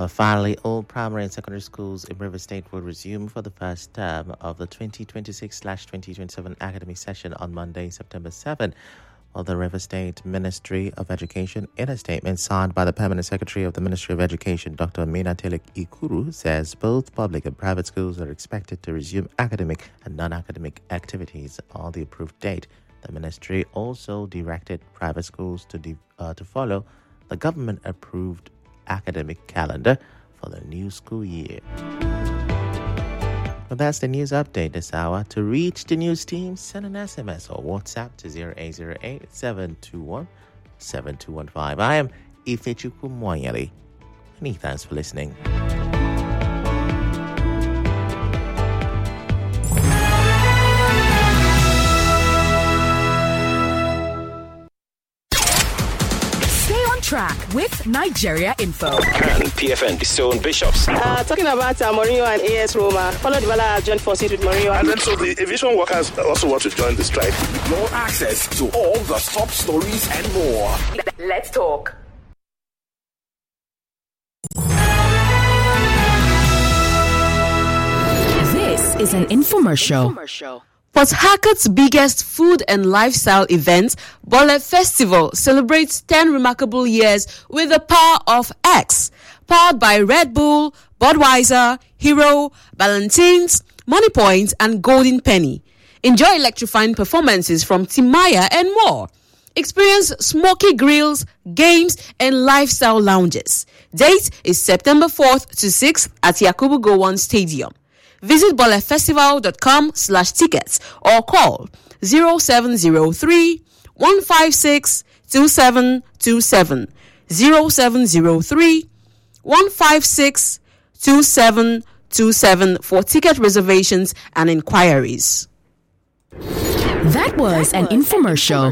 Well, finally, all primary and secondary schools in River State will resume for the first term of the 2026/2027 academic session on Monday, September 7. Well, the River State Ministry of Education, in a statement signed by the Permanent Secretary of the Ministry of Education, Dr. Mina Telek Ikuru, says both public and private schools are expected to resume academic and non-academic activities on the approved date. The ministry also directed private schools to follow the government-approved academic calendar for the new school year. Well, that's the news update this hour. To reach the news team, send an SMS or WhatsApp to 0808-721-7215. I am Ifechukwu Mwanyali. Many thanks for listening. Track with Nigeria Info. Can PFN disown bishops? Talking about Mourinho and AS Roma. Paulo Dybala has joined forces with Mourinho. And then so the aviation workers also want to join the strike. More access to all the top stories and more. Let's talk. This is an infomercial. Port Harcourt's biggest food and lifestyle event, Bole Festival, celebrates 10 remarkable years with the power of X. Powered by Red Bull, Budweiser, Hero, Ballantines, Money Point, and Golden Penny. Enjoy electrifying performances from Timaya and more. Experience smoky grills, games, and lifestyle lounges. Date is September 4th to 6th at Yakubu Gowon Stadium. Visit bolefestival.com/tickets or call 0703 156 2727 0703 156 2727 for ticket reservations and inquiries. That was an infomercial.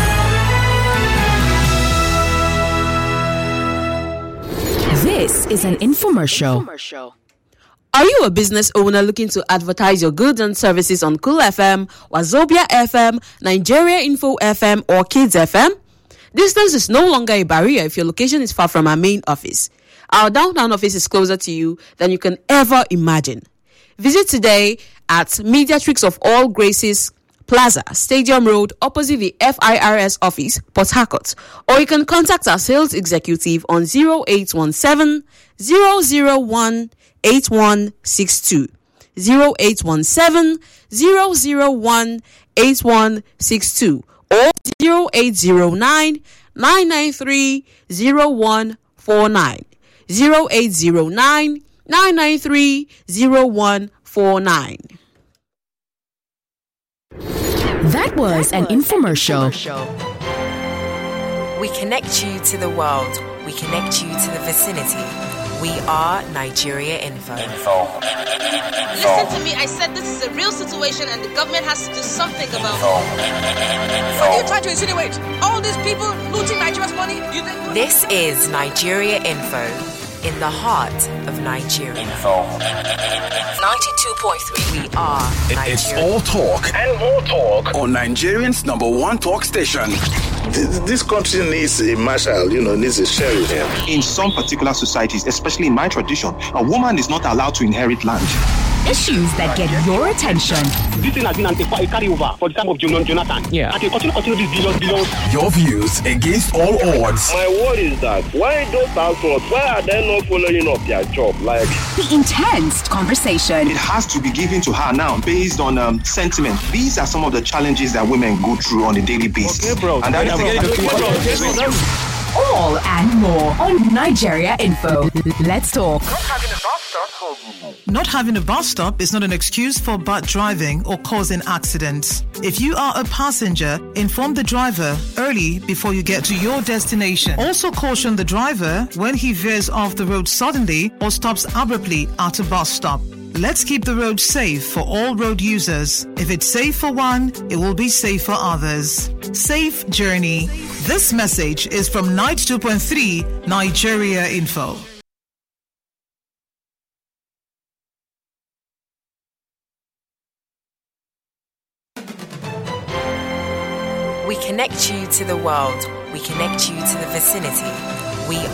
This is an infomercial. Are you a business owner looking to advertise your goods and services on Cool FM, Wazobia FM, Nigeria Info FM, or Kids FM? Distance is no longer a barrier if your location is far from our main office. Our downtown office is closer to you than you can ever imagine. Visit today at Mediatrix of All Graces Plaza, Stadium Road, opposite the FIRS office, Port Harcourt. Or you can contact our sales executive on 0817 001 8162 0817 001 8162 or 0809 993 0149 0809 993 0149. That was an infomercial. We connect you to the world. We connect you to the vicinity. We are Nigeria Info. Listen to me, I said this is a real situation and the government has to do something about it. What are you trying to insinuate? All these people looting Nigeria's money? This is Nigeria Info, in the heart of Nigeria. 92.3. We are Nigeria. It's all talk and more talk on Nigerian's #1 talk station. This country needs a marshal, needs a sheriff. In some particular societies, especially in my tradition, a woman is not allowed to inherit land. Issues that get your attention. This thing has been a carryover for the time of Jonathan. Yeah. And continue this billions. Your views against all odds. My word is that why those households, why are they not following up their job? Like the intense conversation. It has to be given to her now based on sentiment. These are some of the challenges that women go through on a daily basis. Okay, bro. And that all and more on Nigeria Info. Let's talk. Not having a bus stop is not an excuse for bad driving or causing accidents. If you are a passenger, inform the driver early before you get to your destination. Also caution the driver when he veers off the road suddenly or stops abruptly at a bus stop. Let's keep the road safe for all road users. If it's safe for one, it will be safe for others. Safe journey. This message is from 92.3 Nigeria Info. We connect you to the world. We connect you to the vicinity. We